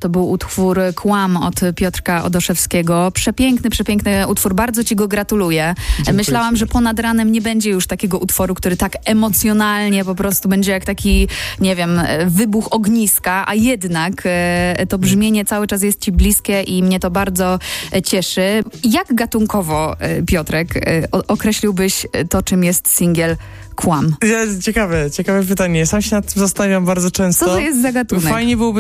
to był utwór Kłam od Piotrka Odoszewskiego. Przepiękny utwór, bardzo ci go gratuluję. Dziękuję. Myślałam, że ponad ranem nie będzie już takiego utworu, który tak emocjonalnie po prostu będzie jak taki, nie wiem, wybuch ogniska, a jednak to brzmienie cały czas jest ci bliskie i mnie to bardzo cieszy. Jak gatunkowo, Piotrek, określiłbyś to, czym jest singiel Kłam? Ciekawe pytanie. Sam się nad tym zastanawiam bardzo często. Co to jest za gatunek? Fajnie byłoby